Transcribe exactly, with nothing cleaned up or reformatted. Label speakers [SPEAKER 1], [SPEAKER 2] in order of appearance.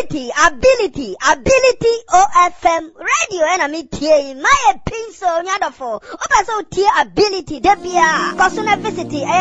[SPEAKER 1] ability, ability, ability O F M radio and I'm here. My pencil, nyadofo. Opa so tea ability, debia. Cause on a visit.